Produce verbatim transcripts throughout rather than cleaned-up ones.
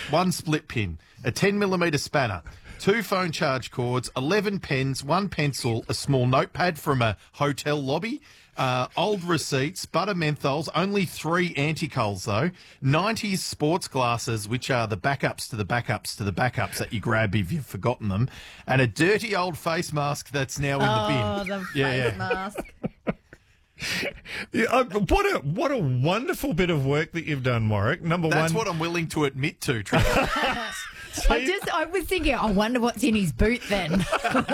one split pin, a ten millimetre spanner, two phone charge cords, eleven pens, one pencil, a small notepad from a hotel lobby, uh, old receipts, butter menthols, only three anti-coals though, nineties sports glasses, which are the backups to the backups to the backups that you grab if you've forgotten them, and a dirty old face mask that's now in the bin. Oh, the face Yeah, yeah. mask. Yeah, uh, what a what a wonderful bit of work that you've done, Warwick. Number That's one, what I'm willing to admit to, Trevor. I just, I was thinking, I wonder what's in his boot then.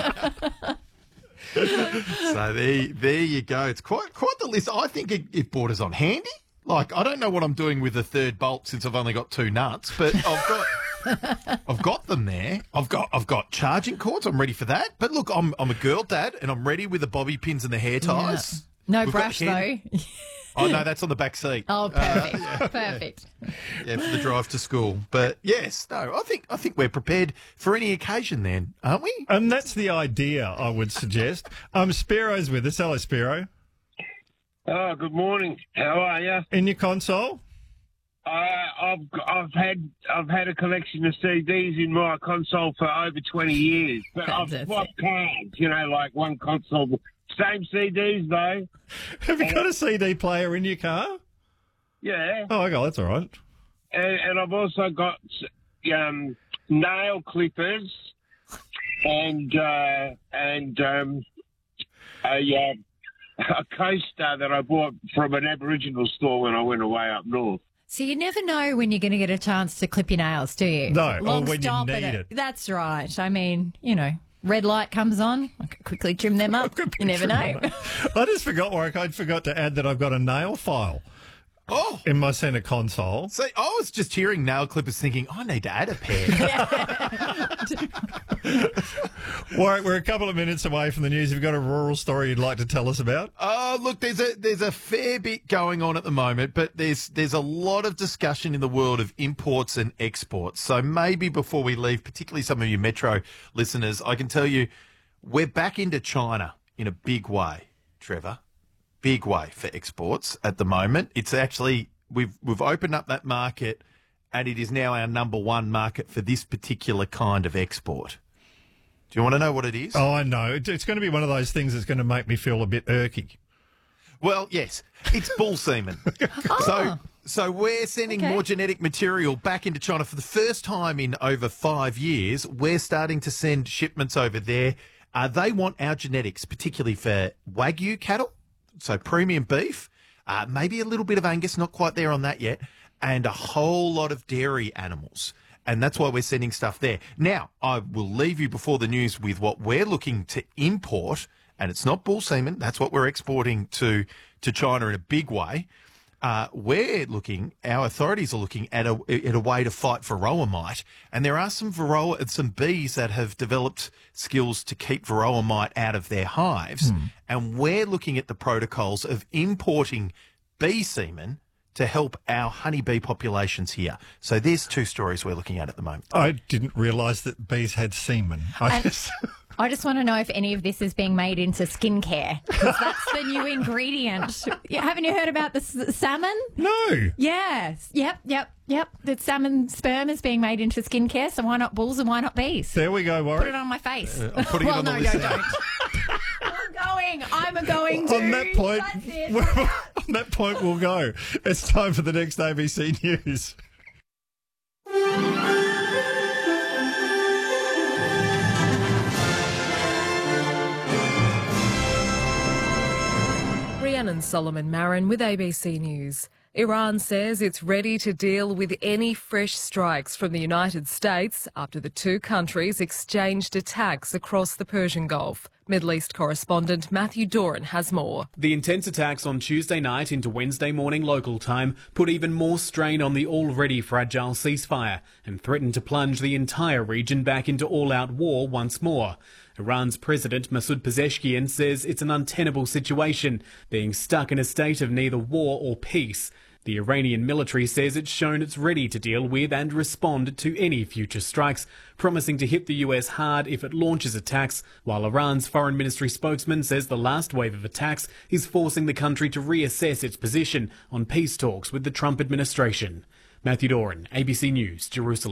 So there, there you go. It's quite quite the list. I think it, it borders on handy. Like, I don't know what I'm doing with the third bolt since I've only got two nuts, but I've got I've got them there. I've got I've got charging cords. I'm ready for that. But look, I'm I'm a girl dad, and I'm ready with the bobby pins and the hair ties. No We've got brush, hand- though. Oh no, that's on the back seat. Oh, perfect. Perfect. Yeah, for the drive to school. But yes, no, I think I think we're prepared for any occasion then, aren't we? and that's the idea. I would suggest. Um, Spiro's with us. Hello, Spiro. Oh, good morning. How are you? In your console. Uh, I've I've had I've had a collection of C Ds in my console for over twenty years, but I've Fantastic. swapped cards. You know, like one console, same C Ds though. Have you got a C D player in your car? Yeah, Oh, okay, that's all right. and, and I've also got um, nail clippers and uh, and um, a uh, a coaster that I bought from an Aboriginal store when I went away up north. So you never know when you're going to get a chance to clip your nails, do you? No, or Long when you stop need at it. That's right. I mean, you know, red light comes on, I can quickly trim them up. You never know. I just forgot, Warwick. I forgot to add that I've got a nail file Oh, in my centre console. see, I was just hearing nail clippers thinking, I need to add a pair. Warwick, we're a couple of minutes away from the news. Have you got a rural story you'd like to tell us about? Oh, look, there's a there's a fair bit going on at the moment, but there's there's a lot of discussion in the world of imports and exports. So maybe before we leave, particularly some of you Metro listeners, I can tell you we're back into China in a big way, Trevor. Big way for exports at the moment. It's actually we've we've opened up that market, and it is now our number one market for this particular kind of export. Do you want to know what it is? Oh, I know. It- It's going to be one of those things that's going to make me feel a bit irky. Well, yes, it's bull semen. So, so we're sending Okay. more genetic material back into China for the first time in over five years. We're starting to send shipments over there. Uh, they want our genetics, particularly for Wagyu cattle, so premium beef, uh, maybe a little bit of Angus, not quite there on that yet, and a whole lot of dairy animals. And that's why we're sending stuff there. Now, I will leave you before the news with what we're looking to import, and it's not bull semen. That's what we're exporting to, to China in a big way. Uh, we're looking, our authorities are looking at a, at a way to fight varroa mite. And there are some varroa, some bees that have developed skills to keep varroa mite out of their hives. And we're looking at the protocols of importing bee semen to help our honeybee populations here. So there's two stories we're looking at at the moment. I didn't realise that bees had semen. I And- just, I just want to know if any of this is being made into skincare, because that's the new ingredient. Yeah, haven't you heard about the s- salmon? no. Yes. Yep, yep, yep. The salmon sperm is being made into skincare, so why not bulls and why not bees? There we go, Put Warwick. it on my face. I'm putting it well, on the no, list no, now. don't. I'm going. I'm going to. On that point, That's it. on that point, we'll go. It's time for the next A B C News. Rhiannon Solomon Marin with A B C News. Iran says it's ready to deal with any fresh strikes from the United States after the two countries exchanged attacks across the Persian Gulf. Middle East correspondent Matthew Doran has more. The intense attacks on Tuesday night into Wednesday morning local time put even more strain on the already fragile ceasefire and threatened to plunge the entire region back into all-out war once more. Iran's President Masoud Pezeshkian says it's an untenable situation, being stuck in a state of neither war or peace. The Iranian military says it's shown it's ready to deal with and respond to any future strikes, promising to hit the U S hard if it launches attacks, while Iran's foreign ministry spokesman says the last wave of attacks is forcing the country to reassess its position on peace talks with the Trump administration. Matthew Doran, A B C News, Jerusalem.